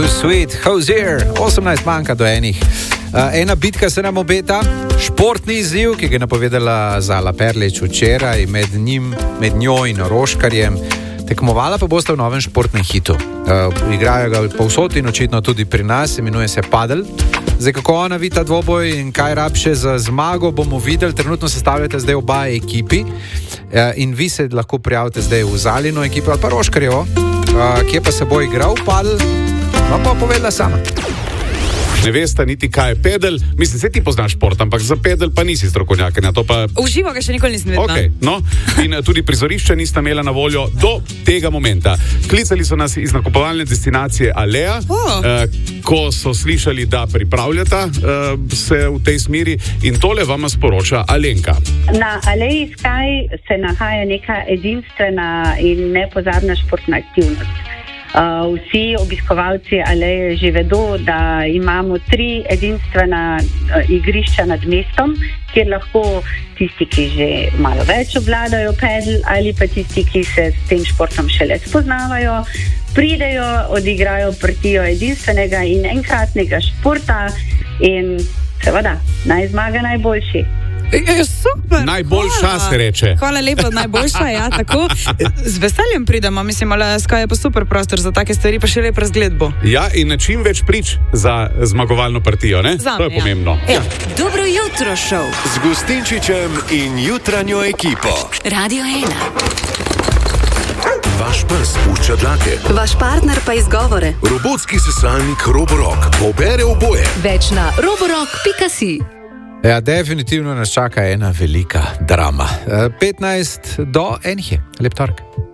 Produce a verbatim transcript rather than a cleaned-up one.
Too Sweet, Hozier, osemnajst manjka do enih. Uh, ena bitka se nam obeta, športni izziv, ki ga je napovedala Zala Perlič včeraj, med njim, med njo in Roškarjem. Tekmovala pa boste v novem športnem hitu. Uh, igrajo ga povsod in očitno tudi pri nas, imenuje se Padel. Zdaj, kako ona vidi ta dvoboj in kaj rab še za zmago, bomo videli. Trenutno sestavljate zdaj oba ekipi uh, in vi se lahko prijavite zdaj v Zalino ekipo ali pa Roškarjevo, uh, kje pa se bo igral Padel, vam pa povedala sama. Ne veste niti kaj je pedel, mislim, se ti poznaš šport, ampak za pedel pa nisi strokovnjakinja, to pa... Uživo ga še nikoli nisem vedela. Okay, no, in tudi prizorišča nista imela na voljo do tega momenta. Klicali so nas iz nakupovalne destinacije Alea, oh. eh, ko so slišali, da pripravljata eh, se v tej smeri, in tole vama sporoča Alenka. Na Aleji Sky se nahaja neka edinstvena in nepozabna športna aktivnost. Uh, vsi obiskovalci Aleje že vedo, da imamo tri edinstvena uh, igrišča nad mestom, kjer lahko tisti, ki že malo več obvladajo pedal, ali pa tisti, ki se s tem športom šele spoznavajo, pridejo, odigrajo partijo edinstvenega in enkratnega športa in seveda, naj zmaga najboljši. Je super. Najboljša hvala. Se reče. Hvala lepa, najboljša, ja, tako. Z veseljem pridemo, mislim, ali Sky je pa super prostor za take stvari, pa še lep razgled bo. Ja, in čim več prič za zmagovalno partijo, ne? Zame, to je pomembno. Ja. Ja. Dobro jutro šov z Gustinčičem in jutranjo ekipo. Radio ena. Vaš pes pušča dlake. Vaš partner pa izgovore. Robotski sesalnik Roborock pobere oboje. Več na roborock pika si. Ja, definitivno nas čaka ena velika drama. petnajst do enih je. Lep torek.